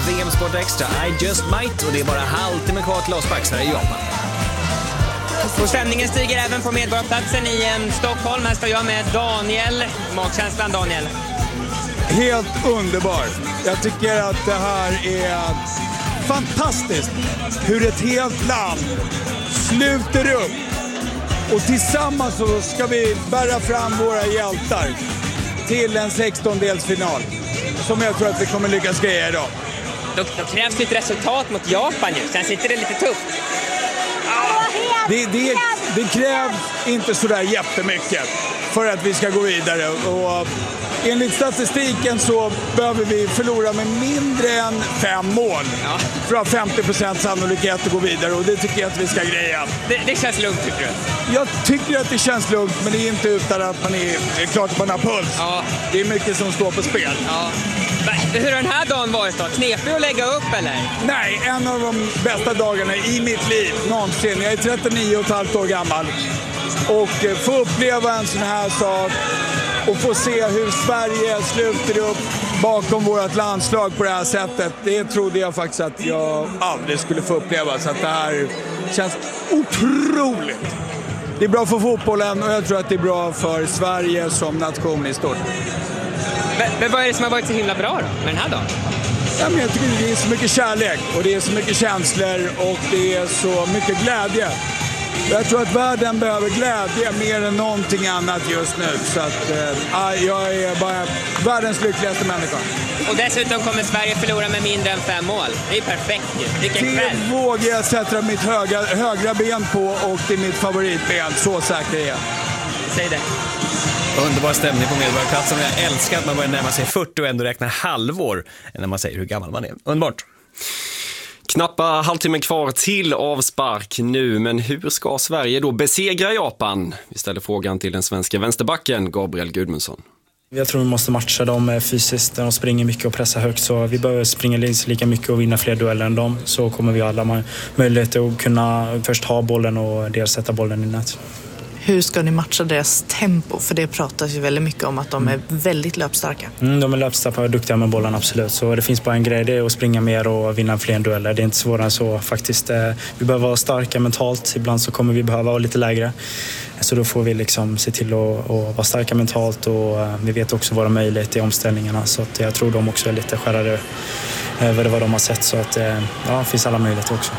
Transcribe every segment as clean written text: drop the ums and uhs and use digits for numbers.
VM Sport Extra I Just Might, och det är bara halvtimme kvar till avspark här i Japan. Och stämningen stiger även på Medborgarplatsen i Stockholm. Här står jag med Daniel. Magkänslan, Daniel? Helt underbar. Jag tycker att det här är fantastiskt. Hur ett helt land sluter upp. Och tillsammans så ska vi bära fram våra hjältar till en 16-delsfinal. Som jag tror att vi kommer lyckas greja idag. Då krävs lite resultat mot Japan nu. Sen sitter det lite tufft. Det krävs inte sådär jättemycket för att vi ska gå vidare. Och enligt statistiken så behöver vi förlora med mindre än 5 mål för att ha 50% sannolikhet att gå vidare, och det tycker jag att vi ska greja. Det känns lugnt, tycker du? Jag tycker att det känns lugnt, men det är inte utan att det är klart att man har puls. Ja. Det är mycket som står på spel. Ja. Hur har den här dagen varit då? Knepig att lägga upp eller? Nej, en av de bästa dagarna i mitt liv någonsin. Jag är 39,5 år gammal och få uppleva en sån här sak och få se hur Sverige sluter upp bakom vårt landslag på det här sättet. Det trodde jag faktiskt att jag aldrig skulle få uppleva, så att det här känns otroligt. Det är bra för fotbollen och jag tror att det är bra för Sverige som nation i stort. Men vad är det som har varit så himla bra då, med den här dagen? Ja, men jag tycker det är så mycket kärlek och det är så mycket känslor och det är så mycket glädje. Jag tror att världen behöver glädje mer än någonting annat just nu. Så att jag är bara världens lyckligaste människa. Och dessutom kommer Sverige förlora med mindre än 5 mål. Det är perfekt ju. Vilken kväll. Det vågar jag sätta mitt högra ben på, och det är mitt favoritben. Så säker är jag. Säg det. Underbar stämning på Medborgarplatsen. Jag älskar att man börjar närma sig 40 och ändå räknar halvår när man säger hur gammal man är. Underbart. Knappa halvtimmen kvar till avspark nu, men hur ska Sverige då besegra Japan? Vi ställer frågan till den svenska vänsterbacken Gabriel Gudmundsson. Jag tror vi måste matcha dem fysiskt. De springer mycket och pressar högt, så vi behöver springa lika mycket och vinna fler dueller än dem. Så kommer vi alla möjligheter att kunna först ha bollen och dels sätta bollen i nät. Hur ska ni matcha deras tempo? För det pratas ju väldigt mycket om att de är väldigt löpstarka. De är löpstarka och duktiga med bollen, absolut. Så det finns bara en grej, det är att springa mer och vinna fler dueller. Det är inte svårare än så faktiskt. Vi behöver vara starka mentalt. Ibland så kommer vi behöva vara lite lägre. Så då får vi liksom se till att vara starka mentalt, och vi vet också våra möjligheter i omställningarna. Så att jag tror de också är lite skärrade över vad de har sett. Så att det finns alla möjligheter också.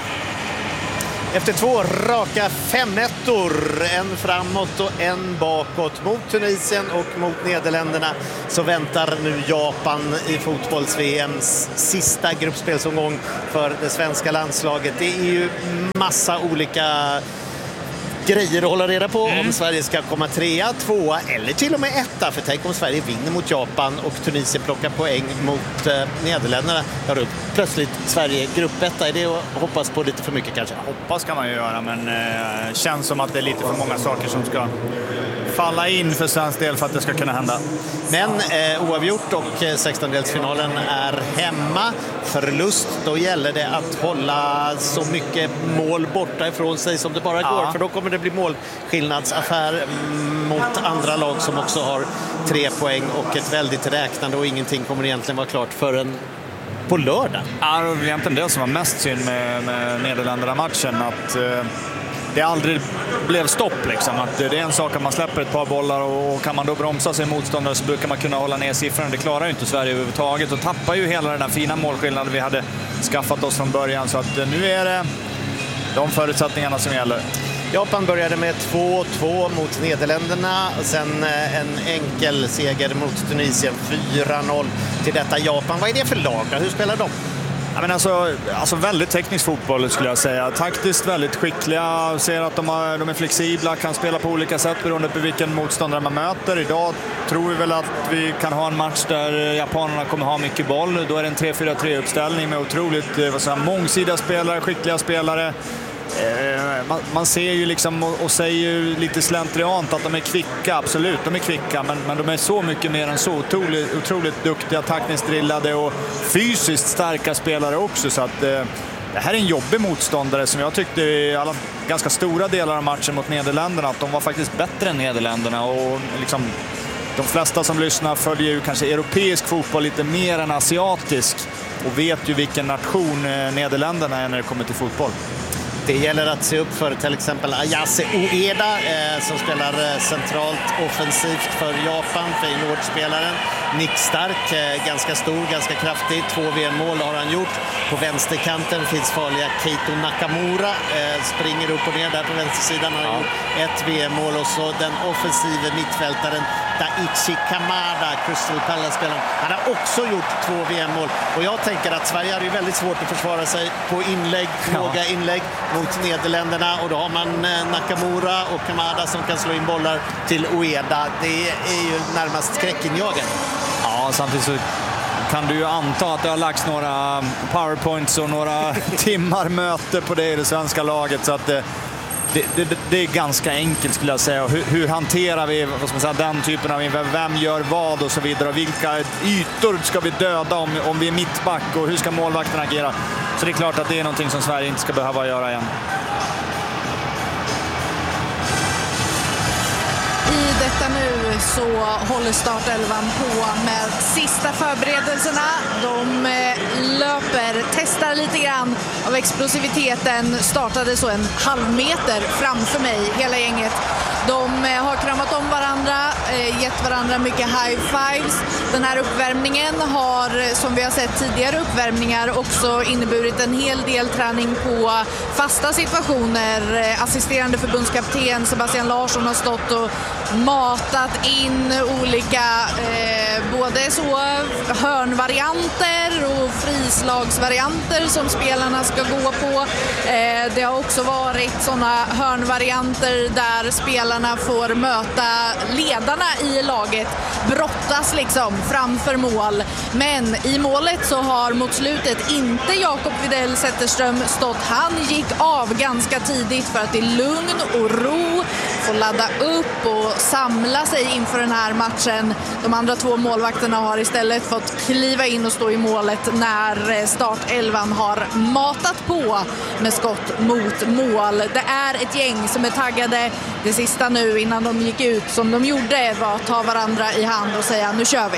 Efter 2 raka 5-1-or, en framåt och en bakåt mot Tunisien och mot Nederländerna, så väntar nu Japan i fotbolls-VMs sista gruppspelsomgång för det svenska landslaget. Det är ju massa olika grejer att hålla reda på om Sverige ska komma 3, 2 eller till och med 1. För tänk om Sverige vinner mot Japan och Tunisien plockar poäng mot Nederländerna. Ja, då plötsligt Sverige grupp 1. Är det att hoppas på lite för mycket kanske? Hoppas kan man ju göra, men känns som att det är lite för många saker som ska falla in för svensk del för att det ska kunna hända. Men oavgjort och 16-delsfinalen är hemma. Förlust, då gäller det att hålla så mycket mål borta ifrån sig som det bara går. För då kommer det bli målskillnadsaffär mot andra lag som också har 3 poäng och ett väldigt räknande, och ingenting kommer egentligen vara klart förrän på lördag. Ja, det var egentligen det som var mest synd med Nederländerna-matchen, att det aldrig blev stopp liksom. Att det är en sak att man släpper ett par bollar, och kan man då bromsa sig motståndare så brukar man kunna hålla ner siffrorna. Det klarar ju inte Sverige överhuvudtaget och tappar ju hela den här fina målskillnaden vi hade skaffat oss från början. Så att nu är det de förutsättningarna som gäller. Japan började med 2-2 mot Nederländerna, och sen en enkel seger mot Tunisien, 4-0 till detta Japan. Vad är det för lag? Hur spelar de? Ja, men alltså väldigt teknisk fotboll skulle jag säga. Taktiskt väldigt skickliga. Ser att de är flexibla, kan spela på olika sätt beroende på vilken motståndare man möter. Idag tror vi väl att vi kan ha en match där japanerna kommer ha mycket boll. Då är det en 3-4-3-uppställning med otroligt mångsidiga spelare, skickliga spelare. Man ser ju liksom och säger ju lite slentriant att de är kvicka, absolut, de är kvicka, men de är så mycket mer än så, otroligt duktiga, taktiskt drillade och fysiskt starka spelare också, så att det här är en jobbig motståndare som jag tyckte i alla ganska stora delar av matchen mot Nederländerna, att de var faktiskt bättre än Nederländerna, och liksom de flesta som lyssnar följer ju kanske europeisk fotboll lite mer än asiatisk. och vet ju vilken nation Nederländerna är när det kommer till fotboll. Det gäller att se upp för till exempel Ayase Ueda som spelar centralt offensivt för Japan, Feyenoord-spelaren. Nick Stark, ganska stor, ganska kraftig. 2 VM-mål har han gjort. På vänsterkanten finns farliga Keito Nakamura, springer upp och ner där på vänstersidan. Han har gjort 1 VM-mål och så den offensive mittfältaren Daichi Kamada, Crystal Palace-spelaren. Han har också gjort 2 VM-mål. Och jag tänker att Sverige har ju väldigt svårt att försvara sig på inlägg, låga inlägg mot Nederländerna. Och då har man Nakamura och Kamada som kan slå in bollar till Ueda. Det är ju närmast skräckinjagande. Ja, samtidigt så kan du ju anta att det har lagts några powerpoints och några timmar möte på det i det svenska laget. Så att det är ganska enkelt skulle jag säga. Hur hanterar vi den typen av vem gör vad och så vidare. Och vilka ytor ska vi döda om vi är mittback och hur ska målvakten agera. Så det är klart att det är någonting som Sverige inte ska behöva göra igen. I detta nu så håller startelvan på med sista förberedelserna. De testar lite grann av explosiviteten. Startade så en halvmeter framför mig, hela gänget. De har kramat om varandra, gett varandra mycket high fives. Den här uppvärmningen har, som vi har sett tidigare uppvärmningar, också inneburit en hel del träning på fasta situationer. Assisterande förbundskapten Sebastian Larsson har stått och matat in olika både så hörnvarianter och frislagsvarianter som spelarna ska gå på. Det har också varit sådana hörnvarianter där spelarna får möta ledarna i laget, brottas liksom framför mål. Men i målet så har mot slutet inte Jakob Widell Zetterström stått. Han gick av ganska tidigt för att i lugn och ro få ladda upp och samla sig inför den här matchen. De andra 2 målvakterna har istället fått kliva in och stå i målet när startelvan har matat på med skott mot mål. Det är ett gäng som är taggade. Det sista nu innan de gick ut som de gjorde var att ta varandra i hand och säga nu kör vi.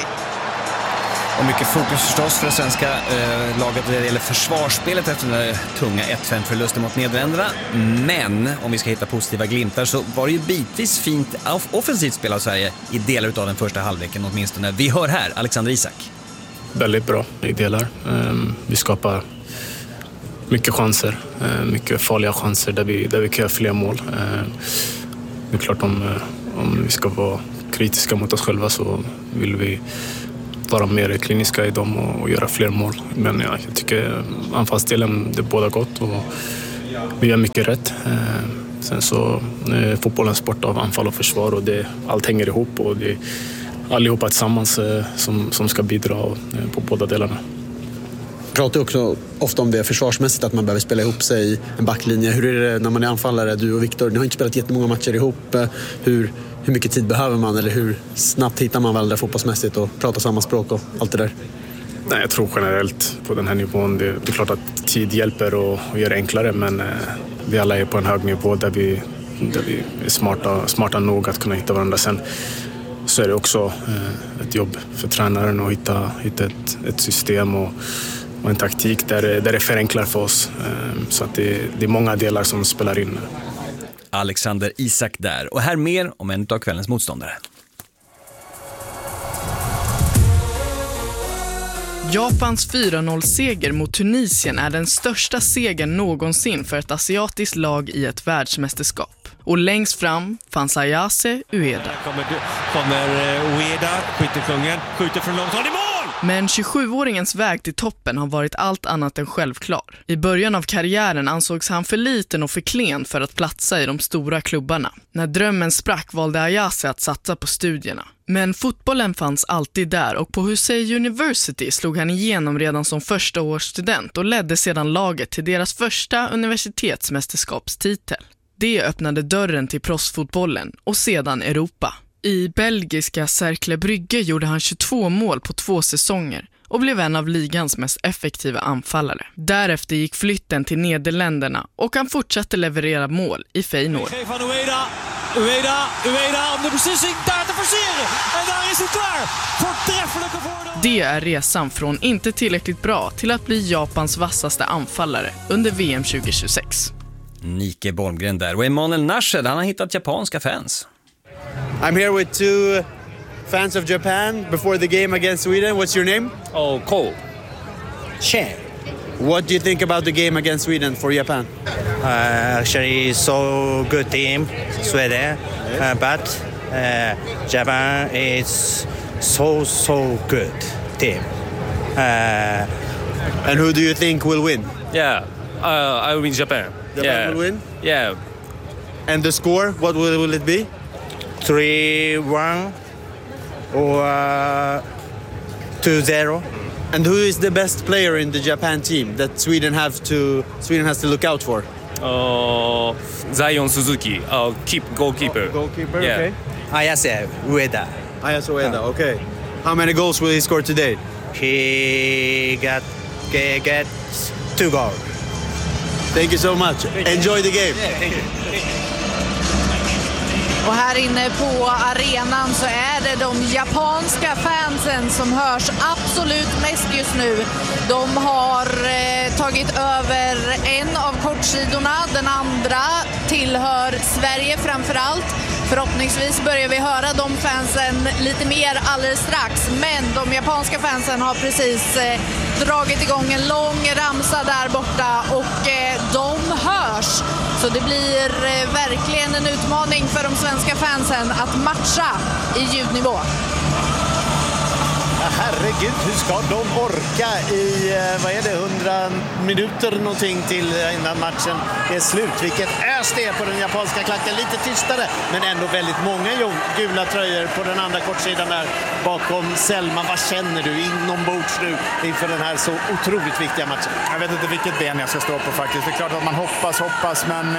Och mycket fokus förstås för det svenska laget när det gäller försvarsspelet efter den där tunga 1-5-förlusten mot Nederländerna. Men om vi ska hitta positiva glimtar så var det ju bitvis fint offensivt spel av Sverige i delar av den första halvleken åtminstone. Vi hör här Alexander Isak. Väldigt bra i delar. Vi skapar mycket chanser, mycket farliga chanser där vi kan göra fler mål. Det är klart om vi ska vara kritiska mot oss själva så vill vi vara mer kliniska i dem och göra fler mål. Men ja, jag tycker anfallsdelen det båda gott och vi gör mycket rätt. Sen så är fotbollen sport av anfall och försvar och allt hänger ihop och det är allihopa tillsammans som ska bidra på båda delarna. Pratar också ofta om det försvarsmässigt att man behöver spela ihop sig i en backlinje. Hur är det när man är anfallare, du och Viktor? Ni har inte spelat jättemånga matcher ihop. Hur mycket tid behöver man eller hur snabbt hittar man varandra fotbollsmässigt och pratar samma språk och allt det där? Nej, jag tror generellt på den här nivån. Det är klart att tid hjälper och gör det enklare men vi alla är på en hög nivå där vi är smarta nog att kunna hitta varandra. Sen så är det också ett jobb för tränaren att hitta ett system och en taktik där det förenklar för oss. Så att det är många delar som spelar in. Alexander Isak där. Och här mer om en av kvällens motståndare. Japans 4-0-seger mot Tunisien är den största segern någonsin för ett asiatiskt lag i ett världsmästerskap. Och längst fram fanns Ayase Ueda. Kommer Ueda, skyttekungen, skjuter från långt håll i mål! Men 27-åringens väg till toppen har varit allt annat än självklar. I början av karriären ansågs han för liten och för klen för att platsa i de stora klubbarna. När drömmen sprack valde Ayase att satsa på studierna. Men fotbollen fanns alltid där och på Husei University slog han igenom redan som första års student och ledde sedan laget till deras första universitetsmästerskapstitel. Det öppnade dörren till proffsfotbollen och sedan Europa. I belgiska Cercle Brygge gjorde han 22 mål på 2 säsonger och blev en av ligans mest effektiva anfallare. Därefter gick flytten till Nederländerna och han fortsatte leverera mål i Feyenoord. Ueda om de beslissing daar te Det är resan från inte tillräckligt bra till att bli Japans vassaste anfallare under VM 2026. Nike Bolmgren där. Och Emanuel Nashed, han har hittat japanska fans. I'm here with two fans of Japan before the game against Sweden. What's your name? Oh, Cole. Chen. What do you think about the game against Sweden for Japan? Actually, so good team, Sweden, but Japan is so good team. And who do you think will win? Yeah, I will win Japan. Japan will win? Yeah. And the score, what will it be? 3-1 or 2-0. And who is the best player in the Japan team that Sweden has to look out for? Zion Suzuki, goalkeeper. Goalkeeper, yeah. okay. Ayase Ueda. Ayase Ueda, okay. How many goals will he score today? He got 2 goals. Thank you so much. Enjoy the game. Yeah, thank you. Och här inne på arenan så är det de japanska fansen som hörs absolut mest just nu. De har tagit över en av kortsidorna, den andra tillhör Sverige framförallt. Förhoppningsvis börjar vi höra de fansen lite mer alldeles strax. Men de japanska fansen har precis dragit igång en lång ramsa där borta och de hörs. Så det blir verkligen en utmaning för de svenska fansen att matcha i ljudnivå. Herregud, hur ska de orka i, 100 minuter någonting till innan matchen är slut. Vilket ös det är på den japanska klacken. Lite tystare, men ändå väldigt många gula tröjor på den andra kortsidan där bakom Selma. Vad känner du inombords nu inför den här så otroligt viktiga matchen? Jag vet inte vilket ben jag ska stå på faktiskt. Det är klart att man hoppas, men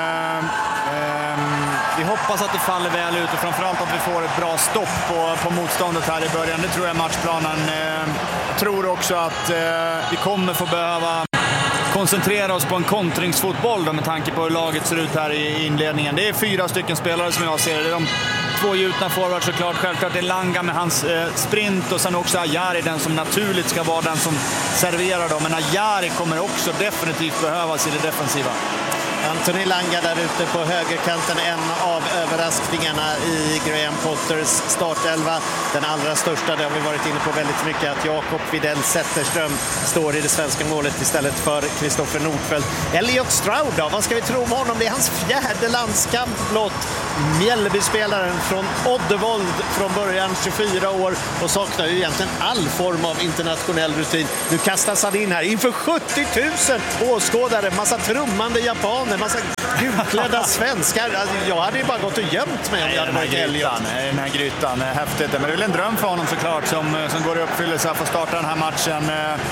vi hoppas att det faller väl ut och framförallt att vi får ett bra stopp på motståndet här i början. Det tror jag är matchplanen. Jag tror också att vi kommer få behöva koncentrera oss på en kontringsfotboll då, med tanke på hur laget ser ut här i inledningen. Det är 4 stycken spelare som jag ser. Det är de 2 gjutna forwards såklart. Självklart det är Langa med hans sprint och sen också Ajari, den som naturligt ska vara den som serverar dem. Men Ajari kommer också definitivt behövas i det defensiva. Anthony Langa där ute på högerkanten, en av överraskningarna i Graham Potters startelva. Den allra största, det har vi varit inne på väldigt mycket, att Jakob Widell Zetterström står i det svenska målet istället för Kristoffer Nordfeldt. Elliot Stroud då, vad ska vi tro om honom? Det är hans 4:e landskamp blott. Mjällbyspelaren från Oddevold från början, 24 år, och saknar ju egentligen all form av internationell rutin. Nu kastas han in här inför 70 000 åskådare, massa trummande japaner, massa gulklädda svenskar. Jag hade ju bara gått och gömt mig om jag hade varit Elliot. Den här grytan, häftigt. Men det är väl en dröm för honom såklart som går i uppfyllelse att få starta den här matchen.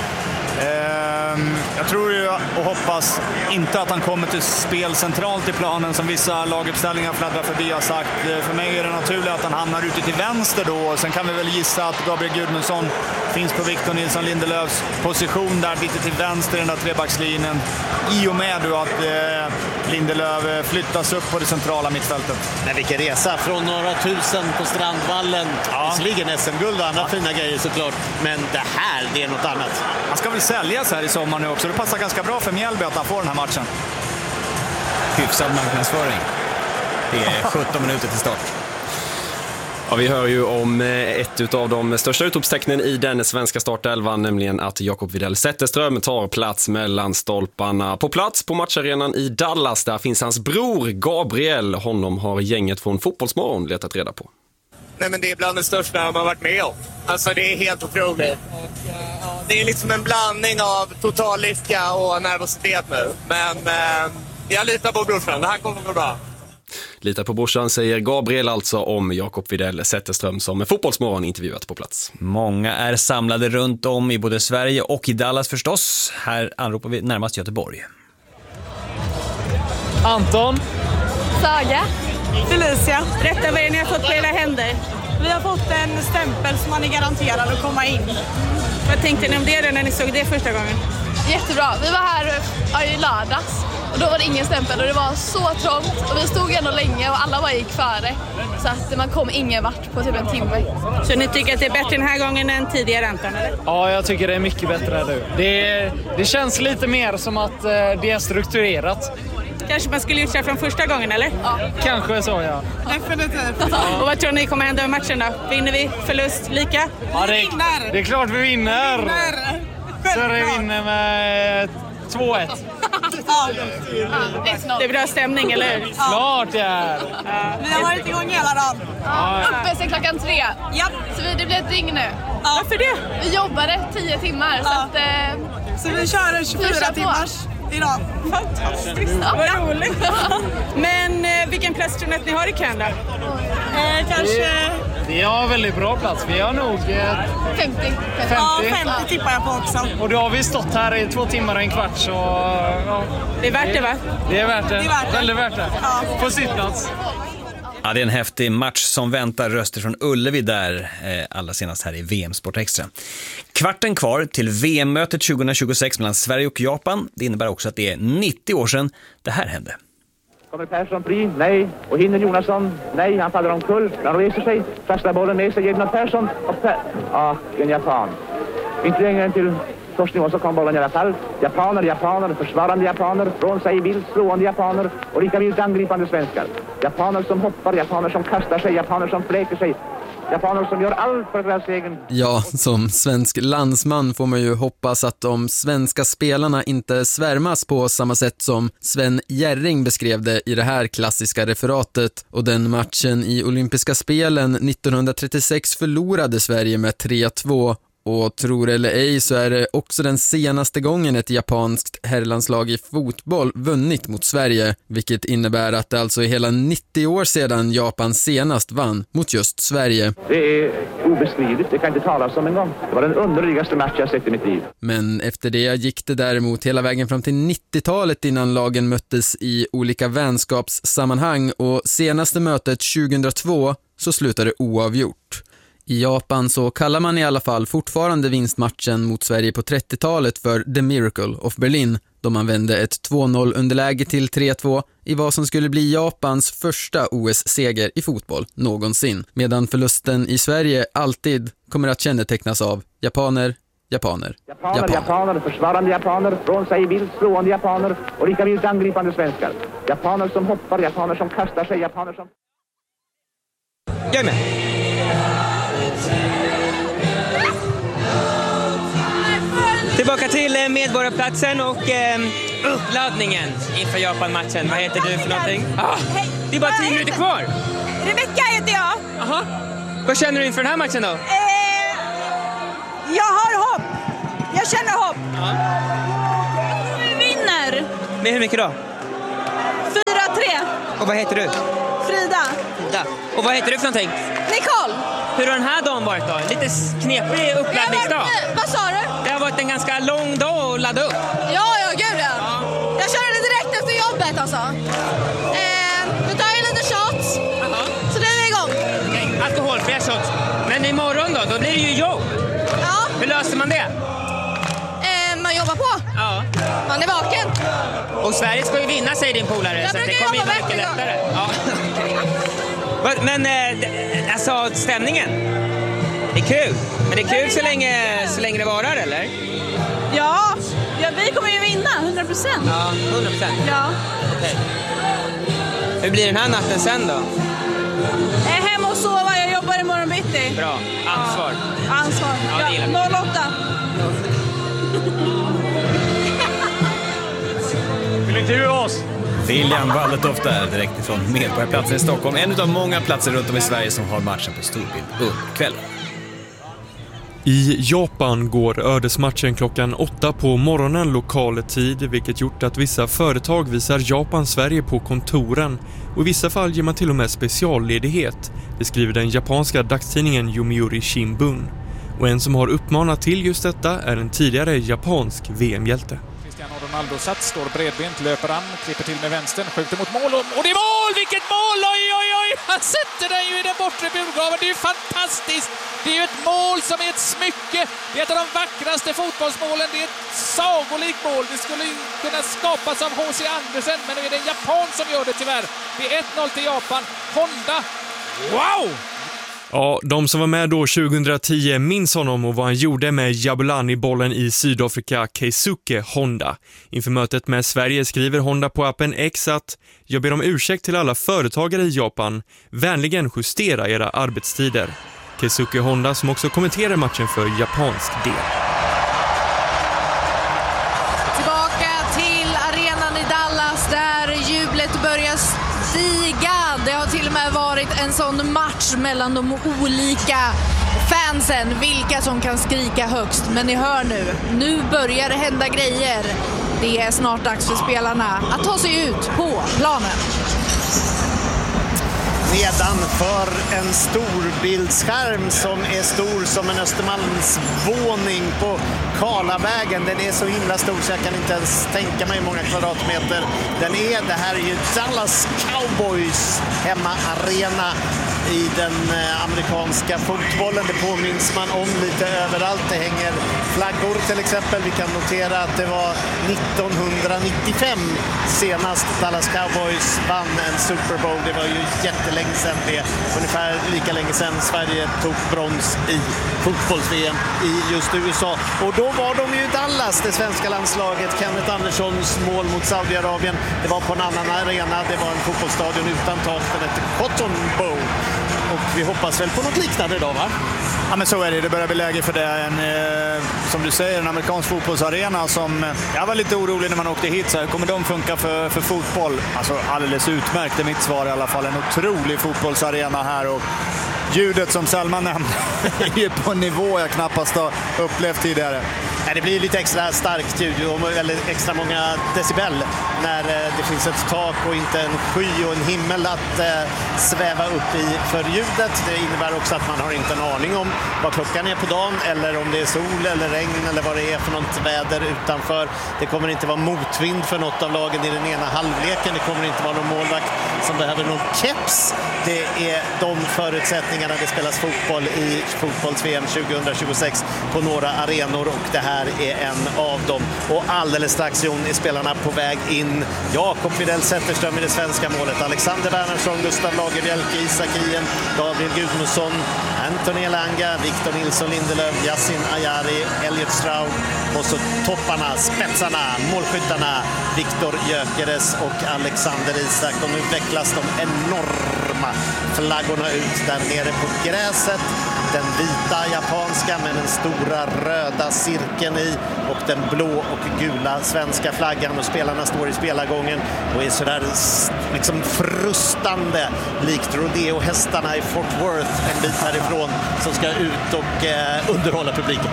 Jag tror ju och hoppas inte att han kommer till spel centralt i planen som vissa laguppställningar fladdrar förbi har sagt. För mig är det naturligt att han hamnar ute till vänster då. Sen kan vi väl gissa att Gabriel Gudmundsson finns på Victor Nilsson Lindelöfs position där lite till vänster i den där trebackslinjen. I och med då att Lindelöf flyttas upp på det centrala mittfältet. Men vilken resa från några tusen på Strandvallen. Ja. Visserligen SM-guld och andra fina grejer såklart. Men det här, det är något annat. Han ska väl säljas här i sommar nu också. Det passar ganska bra för Mjällby att han får den här matchen. Hyfsad marknadsföring. Det är 17 minuter till start. Ja, vi hör ju om ett av de största utropstecknen i den svenska startelvan, nämligen att Jakob Widell Zetterström tar plats mellan stolparna. På plats på matcharenan i Dallas, där finns hans bror Gabriel. Honom har gänget från Fotbollsmorgon letat reda på. Nej, men det är bland det största man varit med om. Alltså det är helt otroligt. Det är liksom en blandning av total lycka och nervositet nu. Men jag litar på brorsan, det här kommer att gå bra. Litar på brorsan, säger Gabriel alltså om Jakob Widell Zetterström som Fotbollsmorgon intervjuat på plats. Många är samlade runt om i både Sverige och i Dallas förstås. Här anropar vi närmast Göteborg. Anton. Saga. Felicia. Berätta vad ni har fått på era händer. Vi har fått en stämpel som man är garanterad att komma in. Vad tänkte ni om det när ni såg det första gången? Jättebra. Vi var här i lördags och då var det ingen stämpel och det var så trångt och vi stod ändå länge och alla bara gick före. Så att man kom ingen vart på typ en timme. Så ni tycker att det är bättre den här gången än tidigare, Anton, eller? Ja, jag tycker det är mycket bättre nu. Det känns lite mer som att det är strukturerat. Kanske man skulle gjort det från första gången, eller? Ja. Kanske så, ja. Definitivt. Och vad tror ni kommer hända med matchen då? Vinner vi, förlust, lika? Ja, det är klart vi vinner. Så vi vinner med 2-1. Det är bra stämning, eller hur? Klart det är. Vi har varit igång hela dagen. Uppe sedan klockan 3. Ja. Så det blir ett dygn nu. Varför det? Vi jobbade 10 timmar. Så vi kör en 24 timmars idag. Fantastiskt. Vad roligt. Men vilken plats tror ni att ni har i kön då? Kanske... Vi har väldigt bra plats. Vi har nog 50. Ja, 50 tippar jag på också. Och då har vi stått här i 2 timmar och en kvart. Så, ja. Det är värt det, va? Det är värt det. Väldigt värt det. Ja. På sitt plats. Ja, det är en häftig match som väntar. Röster från Ullevi där, allra senast här i VM Sport Extra. Kvarten kvar till VM-mötet 2026 mellan Sverige och Japan. Det innebär också att det är 90 år sedan det här hände. Kommer Persson fri? Nej. Och hinner Jonasson? Nej, han faller omkull. Han reser sig, kastar bollen med sig, ger den Persson. Och en japan. Inte längre än till först nivå så kom bollen i alla fall. Japaner, försvarande japaner, från sig vilt slående japaner och lika vilt angripande svenskar. Japaner som hoppar, japaner som kastar sig, japaner som fläker sig. Japaner som gör allt för deras egen... Ja, som svensk landsman får man ju hoppas att de svenska spelarna inte svärmas på samma sätt som Sven Jerring beskrev det i det här klassiska referatet. Och den matchen i olympiska spelen 1936 förlorade Sverige med 3-2. Och tror eller ej så är det också den senaste gången ett japanskt herrlandslag i fotboll vunnit mot Sverige, vilket innebär att det alltså är hela 90 år sedan Japan senast vann mot just Sverige. Det är obeskrivligt, det kan inte talas om en gång. Det var den underligaste match jag sett i mitt liv. Men efter det gick det däremot hela vägen fram till 90-talet innan lagen möttes i olika vänskapssammanhang och senaste mötet 2002 så slutade det oavgjort. I Japan så kallar man i alla fall fortfarande vinstmatchen mot Sverige på 30-talet för The Miracle of Berlin, då man vände ett 2-0 underläge till 3-2 i vad som skulle bli Japans första OS-seger i fotboll någonsin, medan förlusten i Sverige alltid kommer att kännetecknas av japaner, försvarande japaner, från sig vilt slående japaner och lika vilt angripande svenskar. Japaner som hoppar, japaner som kastar sig, japaner som... Jag är med. Tillbaka till Medborgarplatsen och uppladdningen inför Japan-matchen. Vad heter du för någonting? Det är bara 10 minuter kvar. Rebecka heter jag. Aha. Vad känner du inför den här matchen då? Jag har hopp. Jag känner hopp. Vi vinner. Med hur mycket då? 4-3. Och vad heter du? Frida. Och vad heter du för någonting? Nicole. Hur har den här dagen varit då? Lite knepig uppladdningsdag. Vad sa du? Det har varit en ganska lång dag att ladda upp. Ja, gud ja. Jag körde direkt efter jobbet alltså. Nu tar jag lite shots. Så nu är vi igång. Okay. Alkoholfria shots. Men imorgon då blir det ju jobb. Ja. Hur löser man det? Man jobbar på. Ja. Man är vaken. Och Sverige ska ju vinna, säger din polare. Jag så det brukar kommer ju jobba mycket mycket lättare. Ja. Men alltså stämningen. Det är kul. Men det är kul så länge det varar, eller? Ja, vi kommer ju vinna, 100%. Ja, 100%? Ja. Okej. Hur blir den här natten sen då? Hem och sova, jag jobbar imorgon bitti. Bra, ansvar. Ja. Ansvar. Ja, det gillar vi. 08. Vill inte du oss? William Walletoft där direkt ifrån Medborgarplatsen i Stockholm. En av många platser runt om i Sverige som har matchen på storbild under kvällen. I Japan går ödesmatchen klockan 8 på morgonen lokal tid, vilket gjort att vissa företag visar Japan-Sverige på kontoren och i vissa fall ger man till och med specialledighet. Det skriver den japanska dagstidningen Yomiuri Shimbun. Och en som har uppmanat till just detta är en tidigare japansk VM-hjälte. Cristiano Ronaldo Sats står bredbent, löper an, klipper till med vänstern, skjuter mot mål och det är mål! Vilket mål! Oj, oj, oj! Han sätter den ju i den bortre burgaven. Det är ju fantastiskt! Det är ju ett mål som är ett smycke. Det är ett av de vackraste fotbollsmålen. Det är ett sagolikt mål. Det skulle ju kunna skapas av H.C. Andersen, men nu är det en japan som gör det tyvärr. Det är 1-0 till Japan. Honda. Wow! Ja, de som var med då 2010 minns honom och vad han gjorde med Jabulani-bollen i Sydafrika, Keisuke Honda. Inför mötet med Sverige skriver Honda på appen X att jag ber om ursäkt till alla företagare i Japan. Vänligen justera era arbetstider. Keisuke Honda som också kommenterar matchen för japansk del. Tillbaka till arenan i Dallas där jublet börjar stiga. Det har till och med varit en sån match mellan de olika fansen, vilka som kan skrika högst. Men ni hör nu börjar det hända grejer. Det är snart dags för spelarna att ta sig ut på planen. Nedanför en storbildsskärm som är stor som en Östermalmsvåning på Karlavägen. Den är så himla stor så jag kan inte ens tänka mig hur många kvadratmeter den är. Det här är ju Dallas Cowboys hemmaarena i den amerikanska fotbollen. Det påminns man om lite överallt. Det hänger flaggor till exempel. Vi kan notera att det var 1995 senast Dallas Cowboys vann en Super Bowl. Det var ju jättelänge sedan det. Ungefär lika länge sedan Sverige tog brons i fotbolls-VM i just USA. Och då var de ju i Dallas, det svenska landslaget. Kenneth Anderssons mål mot Saudiarabien. Det var på en annan arena. Det var en fotbollsstadion utan tak. Den hette Cotton Bowl. Och vi hoppas väl på något liknande idag, va? Ja, men så är det. Det börjar bli läge för det. Som du säger, en amerikansk fotbollsarena som... Jag var lite orolig när man åkte hit. Så här, kommer de funka för fotboll? Alltså alldeles utmärkt är mitt svar i alla fall. En otrolig fotbollsarena här. Och ljudet som Selma nämnde är på en nivå jag knappast har upplevt tidigare. Det blir lite extra starkt ljud eller extra många decibel när det finns ett tak och inte en sky och en himmel att sväva upp i för ljudet. Det innebär också att man har inte en aning om vad klockan är på dagen eller om det är sol eller regn eller vad det är för något väder utanför. Det kommer inte vara motvind för något av lagen i den ena halvleken. Det kommer inte vara någon målvakt som behöver någon keps. Det är de förutsättningarna det spelas fotboll i fotbolls-VM 2026 på några arenor och det här är en av dem. Och alldeles strax, Jon, är spelarna på väg in. Jakob Widell Zetterström i det svenska målet. Alexander Wernersson, Gustav Lagerbielke, Isak Hien, Gabriel Gudmundsson, Anthony Elanga, Victor Nilsson Lindelöf, Yassin Ayari, Elliot Stroud och så topparna, spetsarna, målskyttarna Viktor Gyökeres och Alexander Isak. Och nu vecklas de enorma flaggorna ut där nere på gräset. Den vita japanska med den stora röda cirkeln i och den blå och gula svenska flaggan. Och spelarna står i spelargången och är sådär liksom frustande likt rodeo-hästarna i Fort Worth en bit härifrån som ska ut och underhålla publiken.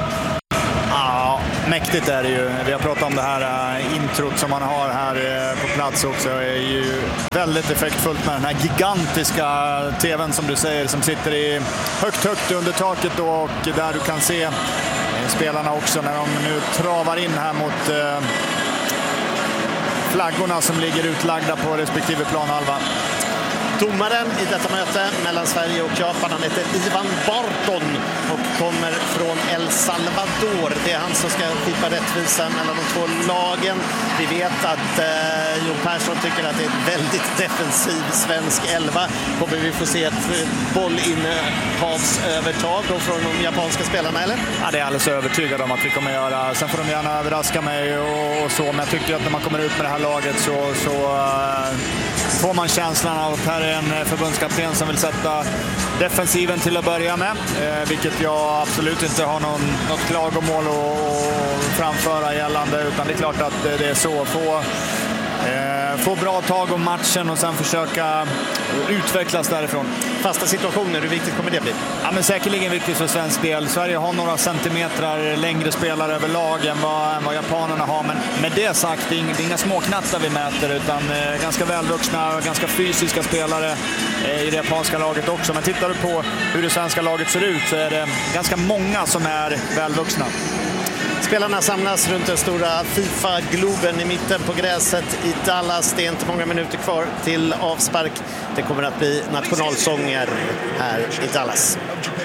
Ja, mäktigt är det ju. Vi har pratat om det här introt som man har här på plats också. Det är ju väldigt effektfullt med den här gigantiska tvn som du säger som sitter i högt under taket då, och där du kan se spelarna också när de nu travar in här mot flaggorna som ligger utlagda på respektive planhalva. Domaren i detta möte mellan Sverige och Japan, han heter Ivan Barton och kommer från El Salvador. Det är han som ska skipa rättvisa mellan de två lagen. Vi vet att Jon Persson tycker att det är ett väldigt defensiv svensk elva. Kommer vi få se ett bollinnehavsövertag då från de japanska spelarna, eller? Ja, det är alldeles övertygad om att vi kommer göra. Sen får de gärna överraska mig och så, men jag tycker att när man kommer ut med det här laget så får man känslan av att här är en förbundskapten som vill sätta defensiven till att börja med, vilket jag absolut inte har något klagomål att framföra gällande, utan det är klart att det är så. Få bra tag om matchen och sen försöka utvecklas därifrån. Fasta situationer, hur viktigt kommer det bli? Ja, men säkerligen viktigt för svensk del. Sverige har några centimeter längre spelare överlag än vad japanerna har. Men med det sagt, det är inga småknattar vi mäter, utan ganska välvuxna, ganska fysiska spelare i det japanska laget också. Men tittar du på hur det svenska laget ser ut så är det ganska många som är välvuxna. Spelarna samlas runt den stora FIFA-globen i mitten på gräset i Dallas. Det är inte många minuter kvar till avspark. Det kommer att bli nationalsånger här i Dallas.